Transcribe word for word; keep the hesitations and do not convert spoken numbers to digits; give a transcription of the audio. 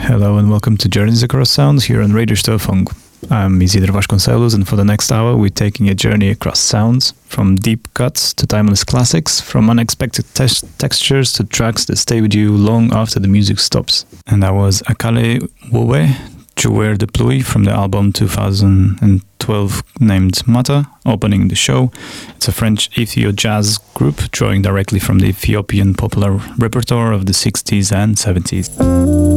Hello and welcome to Journeys Across Sounds here on Radio Störfunk. I'm Isidro Vasconcelos, and for the next hour we're taking a journey across sounds, from deep cuts to timeless classics, from unexpected te- textures to tracks that stay with you long after the music stops. And that was Akale Wowe, Jouer de Pluie from the album two thousand twelve named Mata, opening the show. It's a French Ethio jazz group drawing directly from the Ethiopian popular repertoire of the sixties and seventies.